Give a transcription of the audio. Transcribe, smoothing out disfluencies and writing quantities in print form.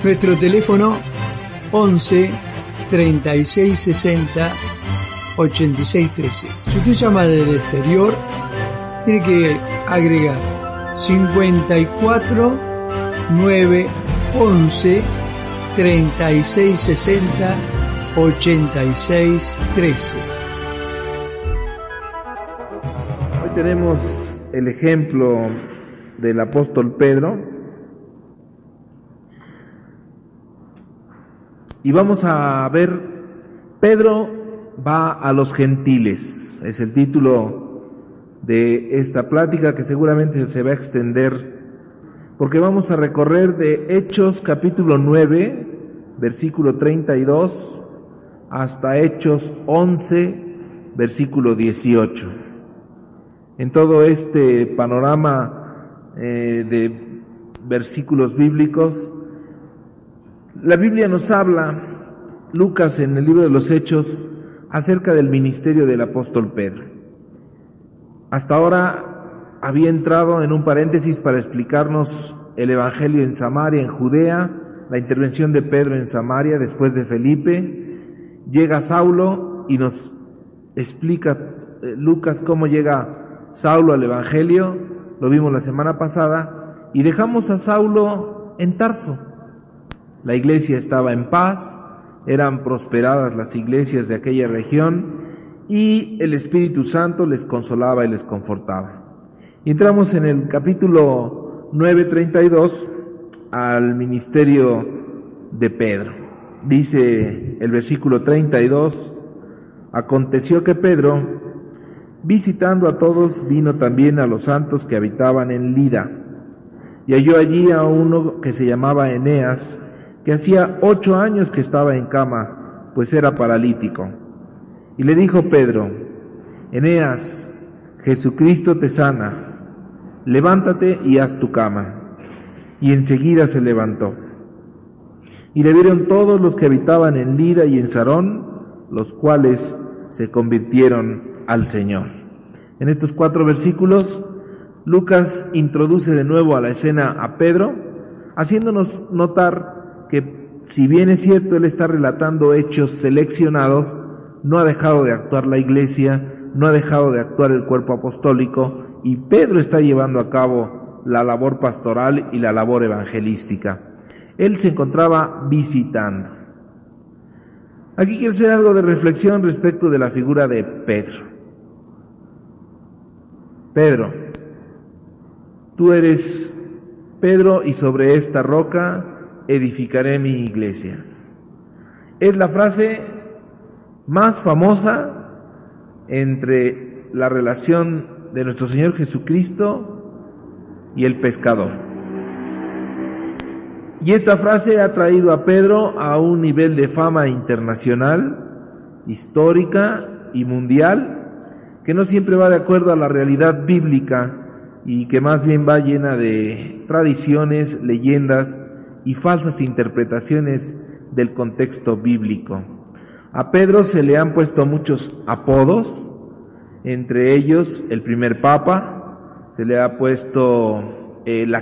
Nuestro teléfono 11 36 60 86 13. Si usted llama del exterior, tiene que agregar 54 9 11 36 60 86 13. Hoy tenemos el ejemplo del apóstol Pedro y vamos a ver, Pedro va a los gentiles, es el título de esta plática que seguramente se va a extender porque vamos a recorrer de Hechos capítulo 9 versículo 32 hasta Hechos 11 versículo 18. En todo este panorama de versículos bíblicos, la Biblia nos habla, Lucas en el libro de los Hechos, acerca del ministerio del apóstol Pedro. Hasta ahora había entrado en un paréntesis para explicarnos el evangelio en Samaria, en Judea, la intervención de Pedro en Samaria después de Felipe. Llega Saulo y nos explica Lucas cómo llega Saulo al evangelio, lo vimos la semana pasada, y dejamos a Saulo en Tarso. La iglesia estaba en paz, eran prosperadas las iglesias de aquella región y el Espíritu Santo les consolaba y les confortaba. Y entramos en el capítulo 9:32 al ministerio de Pedro. Dice el versículo 32, aconteció que Pedro, visitando a todos, vino también a los santos que habitaban en Lida, y halló allí a uno que se llamaba Eneas, que hacía 8 años que estaba en cama, pues era paralítico. Y le dijo Pedro, Eneas, Jesucristo te sana, levántate y haz tu cama. Y enseguida se levantó. Y le vieron todos los que habitaban en Lida y en Sarón, los cuales se convirtieron al Señor. En estos 4 versículos, Lucas introduce de nuevo a la escena a Pedro, haciéndonos notar que si bien es cierto él está relatando hechos seleccionados, no ha dejado de actuar la iglesia, no ha dejado de actuar el cuerpo apostólico, y Pedro está llevando a cabo la labor pastoral y la labor evangelística. Él se encontraba visitando. Aquí quiero hacer algo de reflexión respecto de la figura de Pedro. Pedro, tú eres Pedro y sobre esta roca edificaré mi iglesia. Es la frase más famosa entre la relación de nuestro Señor Jesucristo y el pescador. Y esta frase ha traído a Pedro a un nivel de fama internacional, histórica y mundial, que no siempre va de acuerdo a la realidad bíblica y que más bien va llena de tradiciones, leyendas y falsas interpretaciones del contexto bíblico. A Pedro se le han puesto muchos apodos, entre ellos el primer papa, se le ha puesto la